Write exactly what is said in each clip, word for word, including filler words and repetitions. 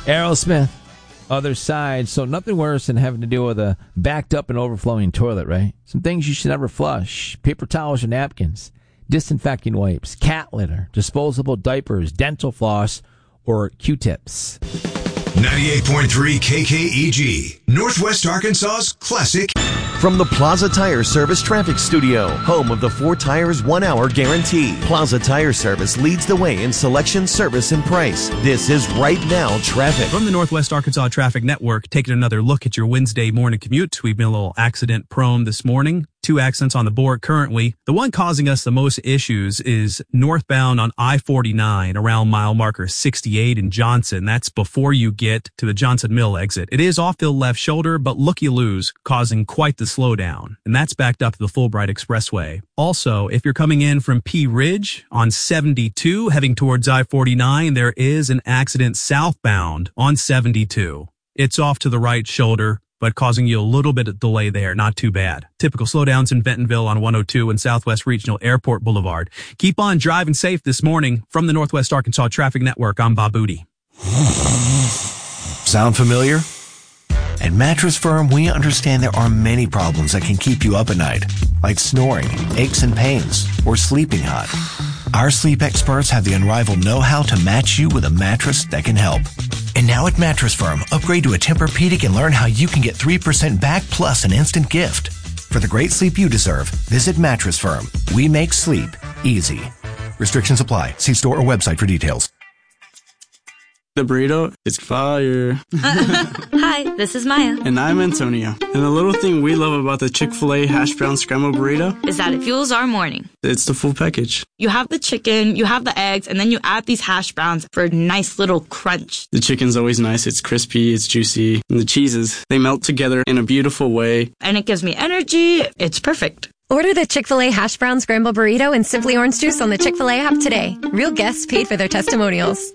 Aerosmith, Other Side. So nothing worse than having to deal with a backed up and overflowing toilet, right? Some things you should never flush. Paper towels or napkins, disinfecting wipes, cat litter, disposable diapers, dental floss, or Q-tips. ninety-eight point three K K E G, Northwest Arkansas's classic. From the Plaza Tire Service Traffic Studio, home of the four tires one hour guarantee. Plaza Tire Service leads the way in selection, service, and price. This is Right Now Traffic. From the Northwest Arkansas Traffic Network, taking another look at your Wednesday morning commute. We've been a little accident prone this morning. Two accidents on the board currently. The one causing us the most issues is northbound on I forty-nine around mile marker sixty-eight in Johnson. That's before you get to the Johnson Mill exit. It is off the left shoulder, but looky-loos, causing quite the slowdown. And that's backed up to the Fulbright Expressway. Also, if you're coming in from Pea Ridge on seventy-two, heading towards I forty-nine, there is an accident southbound on seventy-two. It's off to the right shoulder, but causing you a little bit of delay there. Not too bad. Typical slowdowns in Bentonville on one oh two and Southwest Regional Airport Boulevard. Keep on driving safe this morning. From the Northwest Arkansas Traffic Network, I'm Bob Booty. Sound familiar? At Mattress Firm, we understand there are many problems that can keep you up at night, like snoring, aches and pains, or sleeping hot. Our sleep experts have the unrivaled know-how to match you with a mattress that can help. And now at Mattress Firm, upgrade to a Tempur-Pedic and learn how you can get three percent back plus an instant gift. For the great sleep you deserve, visit Mattress Firm. We make sleep easy. Restrictions apply. See store or website for details. The burrito, it's fire. Hi, this is Maya. And I'm Antonio. And the little thing we love about the Chick-fil-A hash brown scrambled burrito is that it fuels our morning. It's the full package. You have the chicken, you have the eggs, and then you add these hash browns for a nice little crunch. The chicken's always nice. It's crispy, it's juicy. And the cheeses, they melt together in a beautiful way. And it gives me energy. It's perfect. Order the Chick-fil-A hash brown scrambled burrito and Simply Orange Juice on the Chick-fil-A app today. Real guests paid for their testimonials.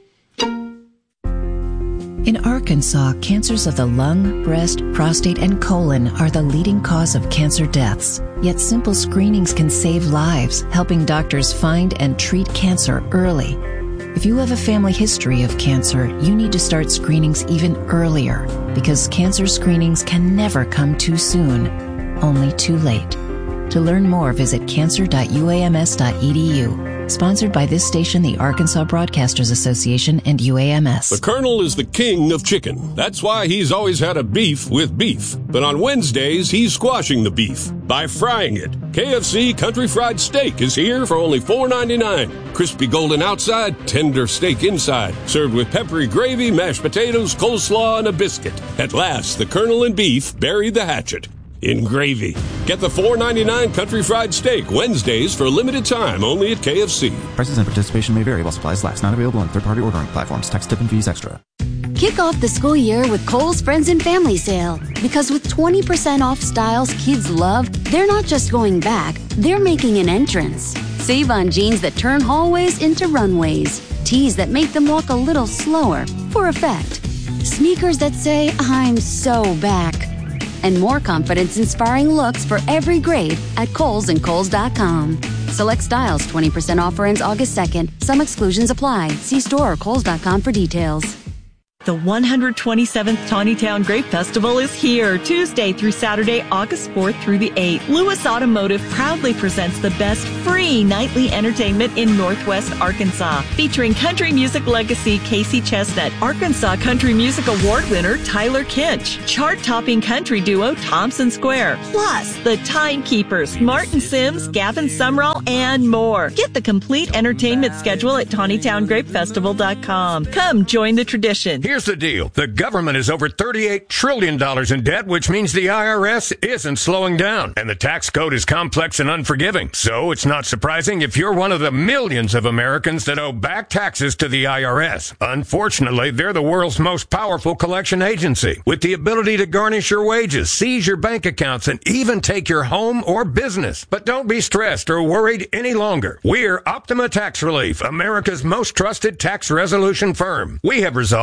In Arkansas, cancers of the lung, breast, prostate, and colon are the leading cause of cancer deaths. Yet simple screenings can save lives, helping doctors find and treat cancer early. If you have a family history of cancer, you need to start screenings even earlier, because cancer screenings can never come too soon, only too late. To learn more, visit cancer dot U A M S dot E D U. Sponsored by this station, the Arkansas Broadcasters Association, and U A M S. The Colonel is the king of chicken. That's why he's always had a beef with beef. But on Wednesdays, he's squashing the beef by frying it. K F C Country Fried Steak is here for only four ninety-nine. Crispy golden outside, tender steak inside. Served with peppery gravy, mashed potatoes, coleslaw, and a biscuit. At last, the Colonel and beef bury the hatchet in gravy. Get the four ninety-nine Country Fried Steak Wednesdays for a limited time only at K F C. Prices and participation may vary while supplies last. Not available on third-party ordering platforms. Tax, tip, and fees extra. Kick off the school year with Kohl's Friends and Family Sale. Because with twenty percent off styles kids love, they're not just going back, they're making an entrance. Save on jeans that turn hallways into runways. Tees that make them walk a little slower for effect. Sneakers that say, I'm so back. And more confidence-inspiring looks for every grade at Kohl's and Kohl's dot com. Select styles, twenty percent offer ends August second. Some exclusions apply. See store or Kohl's dot com for details. The one hundred twenty-seventh Tawnytown Grape Festival is here, Tuesday through Saturday, August fourth through the eighth. Lewis Automotive proudly presents the best free nightly entertainment in Northwest Arkansas, featuring country music legacy Casey Chestnut, Arkansas Country Music Award winner Tyler Kinch, chart-topping country duo Thompson Square, plus the Timekeepers, Martin Sims, Gavin Sumrall, and more. Get the complete entertainment schedule at Tawnytown Grape Festival dot com. Come join the tradition. Here's the deal. The government is over thirty-eight trillion dollars in debt, which means the I R S isn't slowing down. And the tax code is complex and unforgiving. So it's not surprising if you're one of the millions of Americans that owe back taxes to the I R S. Unfortunately, they're the world's most powerful collection agency, with the ability to garnish your wages, seize your bank accounts, and even take your home or business. But don't be stressed or worried any longer. We're Optima Tax Relief, America's most trusted tax resolution firm. We have resolved over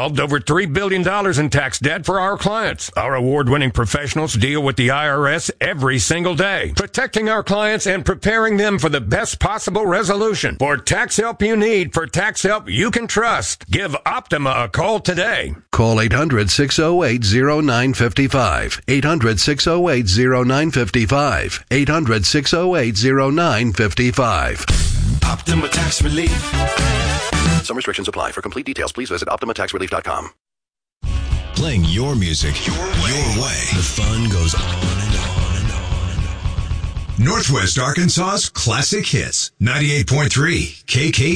three billion dollars in tax debt for our clients. Our award-winning professionals deal with the I R S every single day, protecting our clients and preparing them for the best possible resolution. For tax help you need, for tax help you can trust, give Optima a call today. Call eight hundred, six oh eight, oh nine five five. eight hundred, six oh eight, oh nine five five. eight hundred, six oh eight, oh nine five five. Optima Tax Relief. Some restrictions apply. For complete details, please visit optima tax relief dot com. Playing your music your way. Your way. The fun goes on and on and on and on. Northwest Arkansas's classic hits. ninety-eight point three K K